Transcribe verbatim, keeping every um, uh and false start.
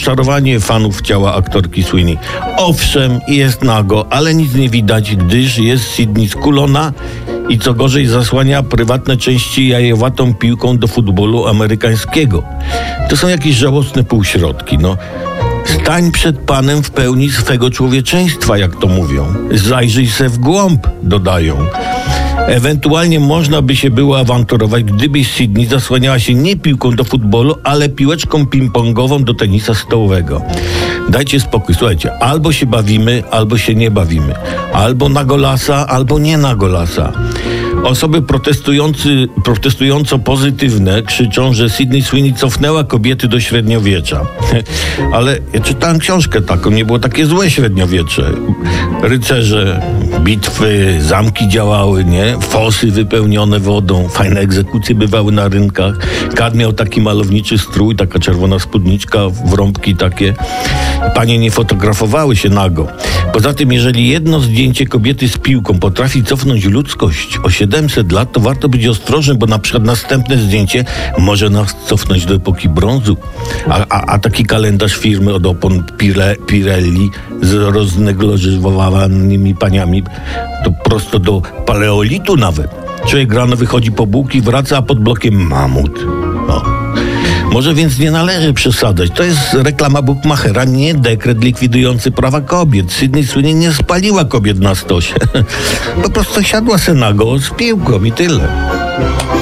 rozczarowanie fanów ciała aktorki Sweeney. Owszem, jest nago, ale nic nie widać, gdyż jest Sydney skulona i co gorzej zasłania prywatne części jajowatą piłką do futbolu amerykańskiego. To są jakieś żałosne półśrodki, no. Stań przed Panem w pełni swego człowieczeństwa, jak to mówią. Zajrzyj se w głąb, dodają. Ewentualnie można by się było awanturować, gdyby Sydney zasłaniała się nie piłką do futbolu, ale piłeczką ping-pongową do tenisa stołowego. Dajcie spokój, słuchajcie, albo się bawimy, albo się nie bawimy. Albo na golasa, albo nie na golasa. Osoby protestujący, protestująco pozytywne krzyczą, że Sydney Sweeney cofnęła kobiety do średniowiecza. Ale ja czytałem książkę taką, nie było takie złe średniowiecze. Rycerze, bitwy, zamki działały, nie? Fosy wypełnione wodą, fajne egzekucje bywały na rynkach. Kad miał taki malowniczy strój, taka czerwona spódniczka, wrąbki takie. Panie nie fotografowały się nago. Poza tym, jeżeli jedno zdjęcie kobiety z piłką potrafi cofnąć ludzkość o siedemset lat, to warto być ostrożnym, bo na przykład następne zdjęcie może nas cofnąć do epoki brązu. A, a, a taki kalendarz firmy od opon Pire, Pirelli z rozneglowanymi paniami to prosto do paleolitu nawet. Człowiek rano wychodzi po bułki, wraca, a pod blokiem mamut. No. Może więc nie należy przesadzać. To jest reklama Bukmachera, nie dekret likwidujący prawa kobiet. Sydney Sweeney nie spaliła kobiet na stosie. Po prostu siadła se nago z piłką i tyle.